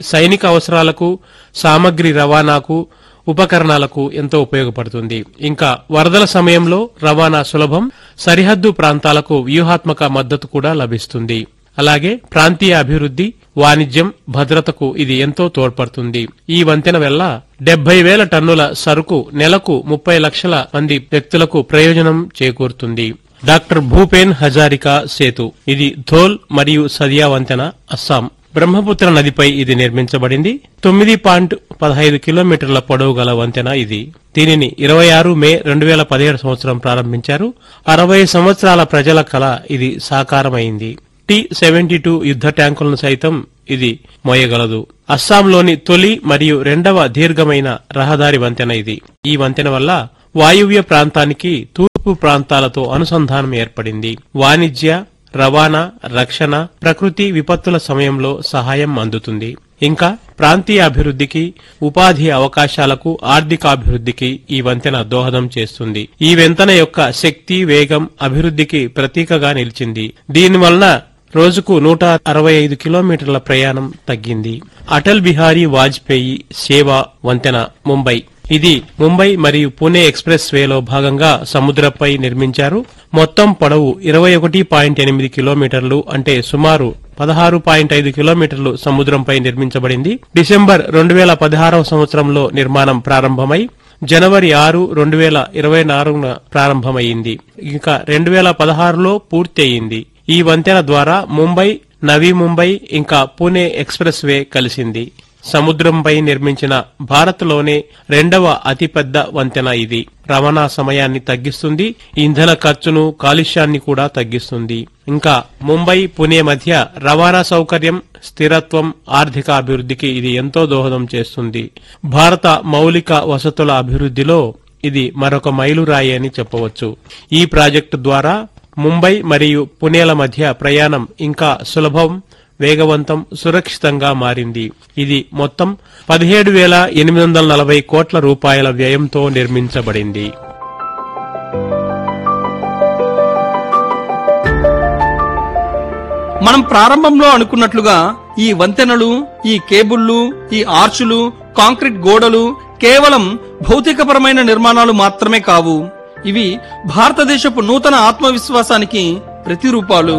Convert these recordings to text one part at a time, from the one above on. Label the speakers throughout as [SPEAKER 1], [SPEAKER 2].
[SPEAKER 1] సైనిక అవసరాలకు, సామగ్రి రవాణాకు, ఉపకరణాలకు ఎంతో ఉపయోగపడుతుంది. ఇంకా వరదల సమయంలో రవాణా సులభం, సరిహద్దు ప్రాంతాలకు వ్యూహాత్మక మద్దతు కూడా లభిస్తుంది. అలాగే ప్రాంతీయ అభివృద్ధి, వాణిజ్యం, భద్రతకు ఇది ఎంతో తోడ్పడుతుంది. ఈ వంతెన వల్ల 70,000 టన్నుల సరుకు నెలకు 30 లక్షల మంది వ్యక్తులకు ప్రయోజనం చేకూరుతుంది. డాక్టర్ భూపేన్ హజారికా సేతు, ఇది ధోల్ మరియు సదియా వంతెన, అస్సాం. బ్రహ్మపుత్ర నదిపై ఇది నిర్మించబడింది. 9.15 కిలోమీటర్ల పొడవు గల వంతెన ఇది. దీనిని 26 మే 2017 సంవత్సరం ప్రారంభించారు. 60 సంవత్సరాల ప్రజల కల ఇది సాకారమైంది. T-72 యుద్ధ ట్యాంకులను సైతం ఇది మోయగలదు. అస్సాంలోని తొలి మరియు రెండవ దీర్ఘమైన రహదారి వంతెన ఇది. ఈ వంతెన వల్ల వాయువ్య ప్రాంతానికి తూర్పు ప్రాంతాలతో అనుసంధానం ఏర్పడింది. వాణిజ్య, రవాణా, రక్షణ, ప్రకృతి విపత్తుల సమయంలో సహాయం అందుతుంది. ఇంకా ప్రాంతీయ అభివృద్ధికి, ఉపాధి అవకాశాలకు, ఆర్థికాభివృద్ధికి ఈ వంతెన దోహదం చేస్తుంది. ఈ వంతెన యొక్క శక్తి, వేగం అభివృద్ధికి ప్రతీకగా నిలిచింది. దీనివలన రోజుకు 165 కిలోమీటర్ల ప్రయాణం తగ్గింది. అటల్ బిహారీ వాజ్పేయి సేవా వంతెన, ముంబై. ఇది ముంబై మరియు పుణె ఎక్స్ప్రెస్ వేలో భాగంగా సముద్రంపై నిర్మించారు. మొత్తం పొడవు 21.8 కిలోమీటర్లు, అంటే సుమారు 16.5 కిలోమీటర్లు సముద్రంపై నిర్మించబడింది. డిసెంబర్ 2016 సంవత్సరంలో నిర్మాణం ప్రారంభమై జనవరి 6, 2024 ప్రారంభమైంది. ఇంకా 2016లో పూర్తి అయింది. ఈ వంతెన ద్వారా ముంబై, నవీ ముంబై ఇంకా పుణె ఎక్స్ప్రెస్ వే కలిసింది. సముద్రంపై నిర్మించిన భారత్లోనే రెండవ అతిపెద్ద వంతెన ఇది. రవాణా సమయాన్ని తగ్గిస్తుంది, ఇంధన ఖర్చును, కాలుష్యాన్ని కూడా తగ్గిస్తుంది. ఇంకా ముంబై, పుణె మధ్య రవాణా సౌకర్యం, స్థిరత్వం, ఆర్థిక అభివృద్ధికి ఇది ఎంతో దోహదం చేస్తుంది. భారత మౌలిక వసతుల అభివృద్ధిలో ఇది మరొక మైలురాయి అని చెప్పవచ్చు. ఈ ప్రాజెక్టు ద్వారా ముంబై మరియు పుణేల మధ్య ప్రయాణం ఇంకా సులభం, వేగవంతం, సురక్షితంగా మారింది. ఇది మొత్తం 17,840 కోట్ల రూపాయల వ్యయంతో నిర్మించబడింది.
[SPEAKER 2] మనం ప్రారంభంలో అనుకున్నట్లుగా ఈ వంతెనలు, ఈ కేబుళ్లు, ఈ ఆర్చులు, కాంక్రీట్ గోడలు కేవలం భౌతికపరమైన నిర్మాణాలు మాత్రమే కావు. ఇవి భారతదేశపు నూతన ఆత్మవిశ్వాసానికి ప్రతిరూపాలు.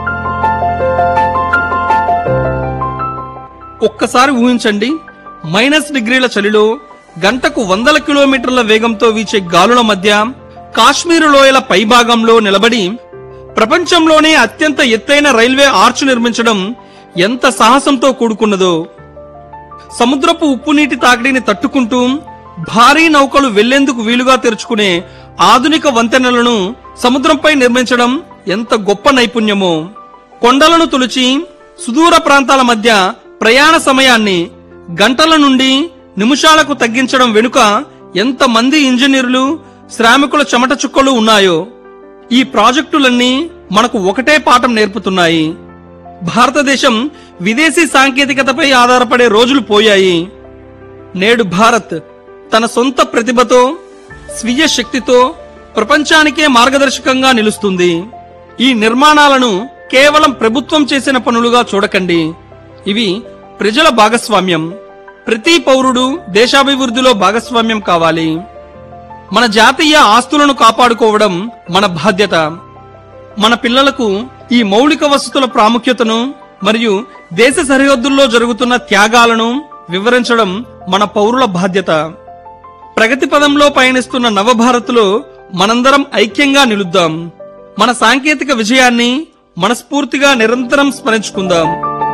[SPEAKER 2] ఒక్కసారి ఊహించండి, -డిగ్రీల చలిలో గంటకు 100 కిలోమీటర్ల వేగంతో వీచే గాలుల మధ్య కాశ్మీరు లోయల పైభాగంలో నిలబడి ప్రపంచంలోనే అత్యంత ఎత్తైన రైల్వే ఆర్చ్ నిర్మించడం ఎంత సాహసంతో కూడుకున్నదో. సముద్రపు ఉప్పు నీటి తాకిడిని తట్టుకుంటూ భారీ నౌకలు వెళ్లేందుకు వీలుగా తెరుచుకునే ఆధునిక వంతెనలను సముద్రంపై నిర్మించడం ఎంత గొప్ప నైపుణ్యమో. కొండలను తులిచి సుదూర ప్రాంతాల మధ్య ప్రయాణ సమయాన్ని గంటల నుండి నిమిషాలకు తగ్గించడం వెనుక ఎంత మంది ఇంజనీర్లు, శ్రామికుల చెమట చుక్కలు ఉన్నాయో. ఈ ప్రాజెక్టులన్నీ మనకు ఒకటే పాఠం నేర్పుతున్నాయి. భారతదేశం విదేశీ సాంకేతికతపై ఆధారపడే రోజులు పోయాయి. నేడు భారత్ తన సొంత ప్రతిభతో, స్వీయ శక్తితో ప్రపంచానికే మార్గదర్శకంగా నిలుస్తుంది. ఈ నిర్మాణాలను కేవలం ప్రభుత్వం చేసిన పనులుగా చూడకండి. ఇవి ప్రజల భాగస్వామ్యం. ప్రతి పౌరుడు దేశాభివృద్ధిలో భాగస్వామ్యం కావాలి. మన జాతీయ ఆస్తులను కాపాడుకోవడం మన బాధ్యత. మన పిల్లలకు ఈ మౌలిక వసతుల ప్రాముఖ్యతను మరియు దేశ సరిహద్దుల్లో జరుగుతున్న త్యాగాలను వివరించడం మన పౌరుల బాధ్యత. ప్రగతి పదంలో పయనిస్తున్న నవభారత్లో మనందరం ఐక్యంగా నిలుద్దాం. మన సాంకేతిక విజయాన్ని మనస్ఫూర్తిగా నిరంతరం స్మరించుకుందాం.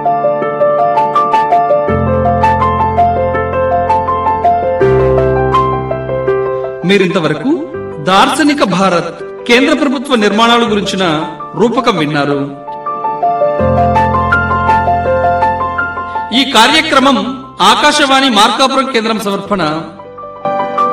[SPEAKER 2] మీరింతవరకు దార్శనిక భారత్ కేంద్ర ప్రభుత్వ నిర్మాణాల గురించిన రూపకం విన్నారు. ఈ కార్యక్రమం ఆకాశవాణి మార్కాపురం కేంద్రం సమర్పణ.